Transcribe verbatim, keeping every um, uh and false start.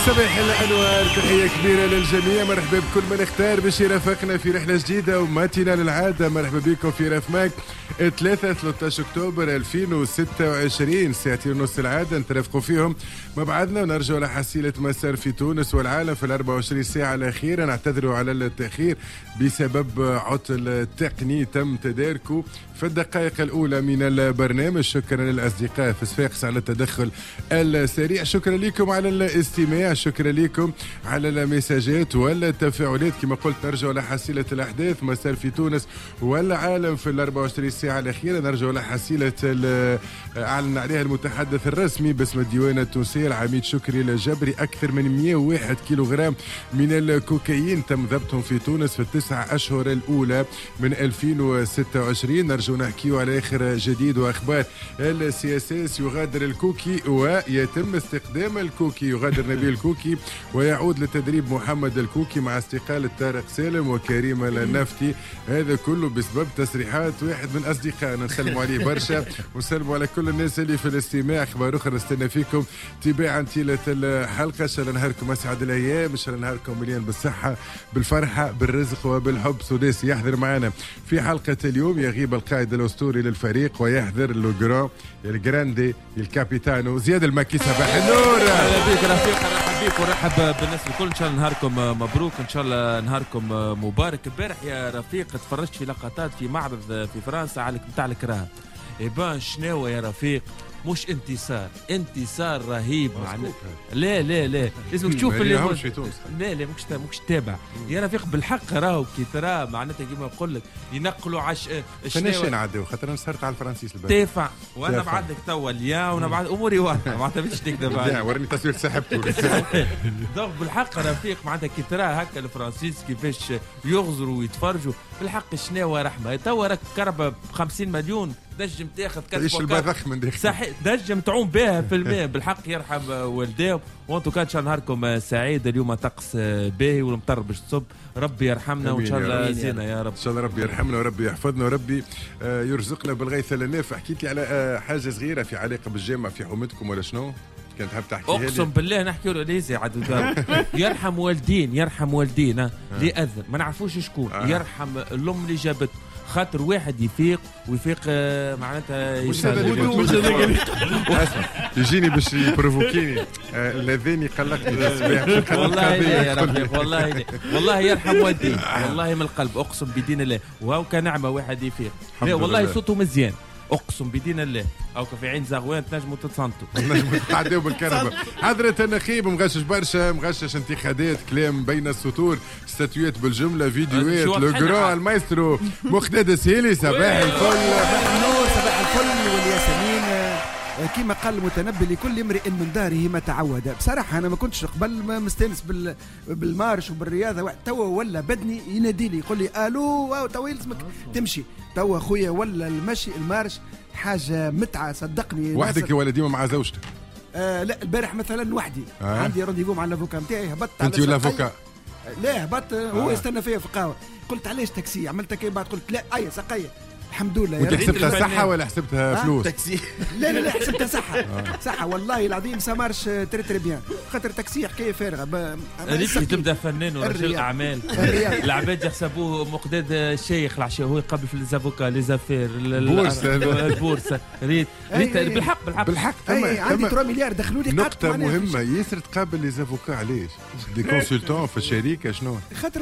صباح الانوار، تحيه كبيره للجميع. مرحبا بكل من اختار باش يرافقنا في رحله جديده وماتينا للعاده. مرحبا بكم في رفماك ثلاثة ثلاثة عشر اكتوبر ألفين وستة وعشرين، ساعتين ونص العاده نترافقوا فيهم مع بعضنا ونرجعوا لحصيله مسار في تونس والعالم في ال أربعة وعشرين ساعه الاخيره. نعتذروا على التاخير بسبب عطل تقني تم تداركه في الدقائق الاولى من البرنامج. شكرا للاصدقاء في صفاقس على التدخل السريع، شكرا لكم على الاستماع، شكرا لكم على المساجات والتفاعلات. كما قلت نرجع لحصيله الاحداث مسار في تونس والعالم في ال أربعة وعشرين ساعه الاخيره. نرجع لحصيله اعلن عليها المتحدث الرسمي باسم الديوانه التونسيه العميد شكري الجبري. اكثر من مئة وواحد كيلوغرام من الكوكايين تم ضبطهم في تونس في التسعة اشهر الاولى من ألفين وستة وعشرين. نرجو نحكيو على اخر جديد واخبار السياسات. يغادر الكوكي ويتم استخدام الكوكي، يغادر نبيل الكوكي ويعود لتدريب محمد الكوكي مع استقالة طارق سالم وكريم النفتي. هذا كله بسبب تصريحات واحد من اصدقائنا، نسلموا عليه برشا ونسلموا على كل الناس اللي في الاستماع. اخبار اخرى نستنى فيكم تباعا طيله الحلقه. ان شاء الله نهاركم اسعد الايام، ان شاء الله نهاركم مليان بالصحه بالفرحه بالرزق وبالحب. سداسي يحضر معنا في حلقه اليوم، يغيب القائد الاسطوري للفريق ويحضر لو جران الجراندي الكابيتانو زياد المكي. صباح النور. اهلا بك رفيق، نرحب بك ونرحب بالناس الكل. ان شاء الله نهاركم مبروك، ان شاء الله نهاركم مبارك. امبارح يا رفيق تفرجت في لقطات في معرض في فرنسا على نتاع الكراهه. إبان شنو يا رفيق؟ مش انتصار، انتصار رهيب معنا. لا لا لا لازمك تشوف اللي هو لا لا مش مش تابع يا رفيق. بالحق راهو كي ترى معناتها كيما نقول لك ينقلوا عش شنو نعديو خاطر انا سهرت على الفرنسيس البارح تافع وانا بعدك توا اليوم وانا بعد اموري واضحه ما تعرفش تكذب علي. وريني تصوير سحبته. دونك بالحق رفيق معناتها كي ترى هكا الفرنسيس كيفاش يغزروا ويتفرجوا بالحق شنو رحمه. توا راك كربه ب خمسين مليون دجم تاخذ كاس ايش البذخ من داخل صحيح دجم تعوم بها في الماء. بالحق يرحم والديه. وانتم كان شاء نهاركم سعيد. اليوم طقس باهي والمطر باش تصب. ربي يرحمنا وان شاء الله زينه يا رب. ان شاء الله ربي يرحمنا وربي يحفظنا وربي يرزقنا بالغيث النافع. حكيت لي على حاجه صغيره في علاقه بالجامع في حومتكم ولا شنو؟ كنت حاب تحكيها لي. اقسم بالله نحكي له ليزي عاد يرحم والدين يرحم والدين آه. اللي اذن ما نعرفوش شكون آه. يرحم الام اللي جابته. خاطر واحد يفيق ويفيق آه معناتها مش هذا يجيني باش يبروفوكيني الذين يقلقني الصباح. والله يا ربي والله لي. والله يرحم والدين والله من القلب اقسم بدين الله. وهو كنعمه واحد يفيق والله صوته مزيان اقسم بدين الله. او في عين زغوان تنجموا تتصنتوا تنجموا تعديوا بالكربه. حضرة النخيب مغشش برشا، مغشش انتقادات، كلام بين السطور، ستاتويات بالجمله، فيديوهات، لو جران المايسترو مقتدى السهيلي. صباح الفل. صباح النور، صباح الفل والياسمين. كما قال المتنبي لكل امرئ من داره ما تعود. بصراحه انا ما كنتش قبل مستانس بال... بالمارش وبالرياضه. واحد توا ولا بدني ينادي لي يقول لي الو توا يلزمك تمشي. توا خويا ولا المشي المارش حاجه متعه صدقني. وحدك ولا ديما مع زوجتك؟ آه لا البارح مثلا وحدي آه. عندي رونديفو مع الافوكا نتاعي. هبطت انت ولا افوكا؟ لا هبطت آه. هو يستنى فيا في القهوه. قلت علاش تاكسي عملت كي بعد قلت لا اي سقيه الحمد لله. وانت حسبتها صحة ولا حسبتها فلوس؟ تاكسي لا لا لا حسبتها صحة صحة والله العظيم. سامارش تري تري بيان. خاطر تاكسي حكاية فارغة. ريت تبدا فنان ورجل اعمال. العباد يحسبوه مقداد الشيخ العشاء هو قبل في ليزافوكا ليزافير البورصة البورصة. ريت ريت بالحق بالحق بالحق عندي ثلاثة مليار دخلوا لي. نقطة مهمة ياسر تقابل ليزافوكا علاش؟ دي كونسلتون في الشركة شنو؟ خاطر